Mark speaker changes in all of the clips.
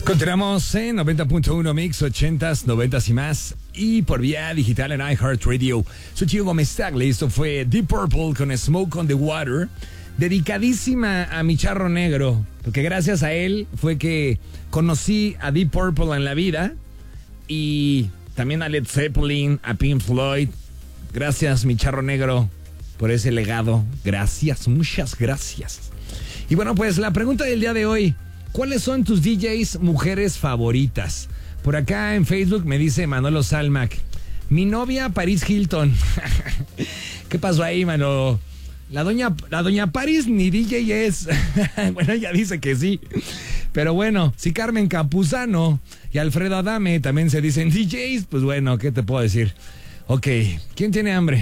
Speaker 1: Continuamos en 90.1 Mix, 80s, 90s y más. Y por vía digital en iHeartRadio. Soy Gio Gómez Tagle. Esto fue Deep Purple con Smoke on the Water. Dedicadísima a mi charro negro. Porque gracias a él fue que conocí a Deep Purple en la vida. Y también a Led Zeppelin, a Pink Floyd. Gracias, mi charro negro, por ese legado. Gracias, muchas gracias. Y bueno, pues la pregunta del día de hoy: ¿cuáles son tus DJs mujeres favoritas? Por acá en Facebook me dice Manolo Salmac: mi novia Paris Hilton. ¿Qué pasó ahí, mano? La doña Paris ni DJ es. Bueno, ella dice que sí. Pero bueno, si Carmen Campuzano y Alfredo Adame también se dicen DJs, pues bueno, ¿qué te puedo decir? Ok, ¿quién tiene hambre?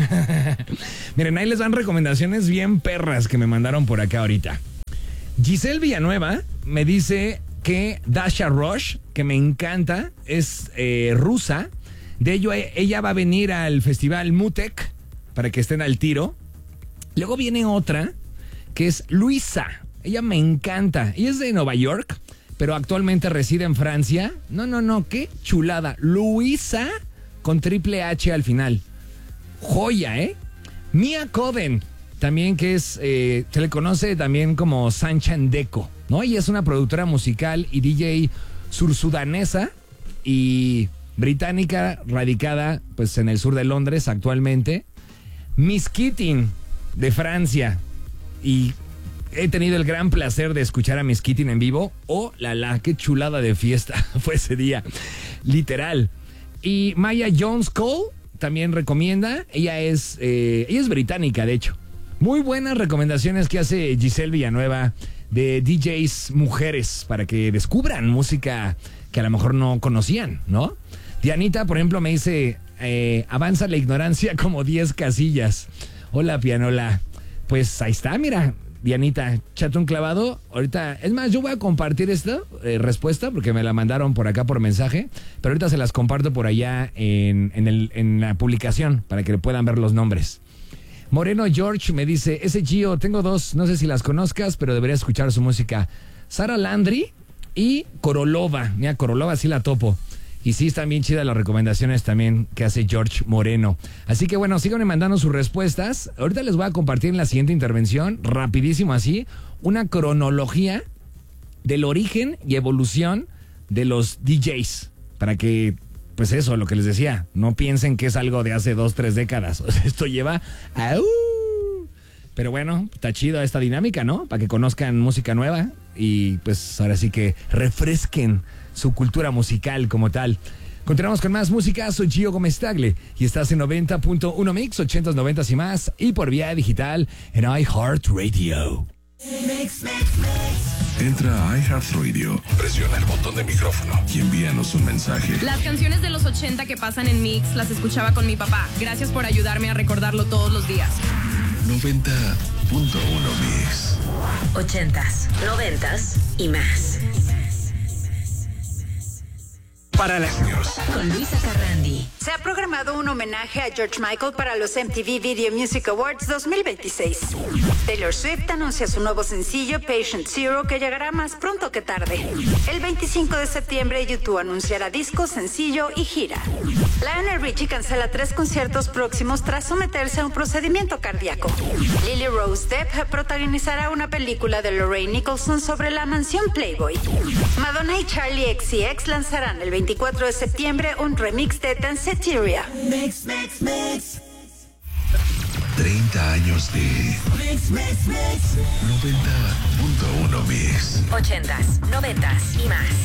Speaker 1: Miren, ahí les dan recomendaciones bien perras que me mandaron por acá ahorita. Giselle Villanueva me dice que Dasha Rush, que me encanta, es rusa. De ello, ella va a venir al festival Mutek para que estén al tiro. Luego viene otra que es Luisa. Ella me encanta. Ella es de Nueva York, pero actualmente reside en Francia. No, qué chulada. Luisa con triple H al final. Joya, ¿eh? Mia Coden, también, que es, se le conoce también como Sanchan Deco, ¿no? Ella es una productora musical y DJ sursudanesa y británica, radicada pues en el sur de Londres actualmente. Miss Keating, de Francia, y he tenido el gran placer de escuchar a Miss Keating en vivo. Oh, qué chulada de fiesta fue ese día, literal. Y Maya Jones Cole también recomienda. Ella es británica, de hecho. Muy buenas recomendaciones que hace Giselle Villanueva de DJs mujeres para que descubran música que a lo mejor no conocían, ¿no? Dianita, por ejemplo, me dice, avanza la ignorancia como 10 casillas. Hola, pianola. Pues ahí está, mira, Dianita, échate un clavado. Ahorita, es más, yo voy a compartir esta respuesta porque me la mandaron por acá por mensaje, pero ahorita se las comparto por allá en la publicación para que puedan ver los nombres. Moreno George me dice, ese Gio, tengo dos, no sé si las conozcas, pero deberías escuchar su música. Sara Landry y Korolova. Mira, Korolova sí la topo. Y sí, están bien chidas las recomendaciones también que hace George Moreno. Así que bueno, síganme mandando sus respuestas. Ahorita les voy a compartir en la siguiente intervención, rapidísimo así, una cronología del origen y evolución de los DJs. Para que, pues eso, lo que les decía, no piensen que es algo de hace 2-3 décadas. O sea, esto lleva a... Pero bueno, está chido esta dinámica, ¿no? Para que conozcan música nueva y pues ahora sí que refresquen su cultura musical como tal. Continuamos con más música. Soy Gio Gómez Tagle y estás en 90.1 Mix, 80s, 90s y más, y por vía digital en iHeartRadio.
Speaker 2: Entra a iHeartRadio, presiona el botón de micrófono y envíanos un mensaje.
Speaker 3: Las canciones de los 80 que pasan en Mix las escuchaba con mi papá. Gracias por ayudarme a recordarlo todos los días.
Speaker 2: 90.1 Mix.
Speaker 4: 80s, 90s y más.
Speaker 2: Para las news.
Speaker 4: Con Luisa Carrandi.
Speaker 5: Se ha programado un homenaje a George Michael para los MTV Video Music Awards 2026. Taylor Swift anuncia su nuevo sencillo Patient Zero, que llegará más pronto que tarde. El 25 de septiembre YouTube anunciará disco, sencillo y gira. Lionel Richie cancela 3 conciertos próximos tras someterse a un procedimiento cardíaco. Lily Rose Depp protagonizará una película de Lorraine Nicholson sobre la mansión Playboy. Madonna y Charli XCX lanzarán el 24 de septiembre un remix de Danceteria.
Speaker 6: Mix, mix, mix.
Speaker 2: 30 años de
Speaker 6: Mix, mix, mix.
Speaker 2: 90.1 Mix.
Speaker 4: 80s, 90s y más.